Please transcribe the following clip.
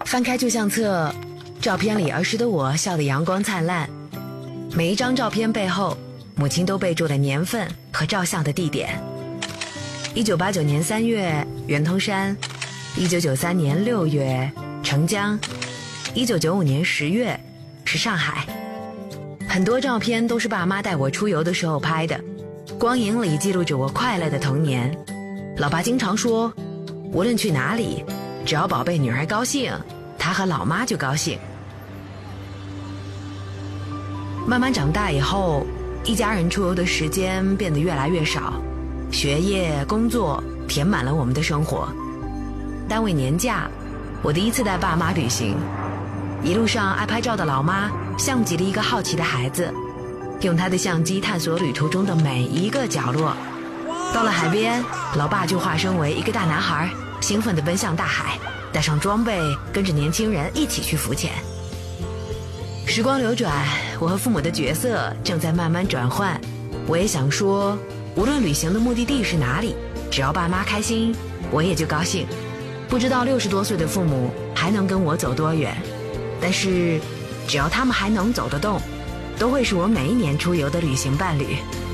翻开旧相册，照片里儿时的我笑得阳光灿烂。每一张照片背后，母亲都备注了年份和照相的地点。1989年3月，圆通山；1993年6月，澄江；1995年10月，是上海。很多照片都是爸妈带我出游的时候拍的，光影里记录着我快乐的童年。老爸经常说，无论去哪里，只要宝贝女儿高兴，他和老妈就高兴。慢慢长大以后，一家人出游的时间变得越来越少，学业工作填满了我们的生活。单位年假，我第一次带爸妈旅行，一路上爱拍照的老妈像极了一个好奇的孩子，用她的相机探索旅途中的每一个角落。到了海边，老爸就化身为一个大男孩，兴奋地奔向大海，带上装备，跟着年轻人一起去浮潜。时光流转，我和父母的角色正在慢慢转换。我也想说，无论旅行的目的地是哪里，只要爸妈开心，我也就高兴。不知道60多岁的父母还能跟我走多远，但是只要他们还能走得动，都会是我每一年出游的旅行伴侣。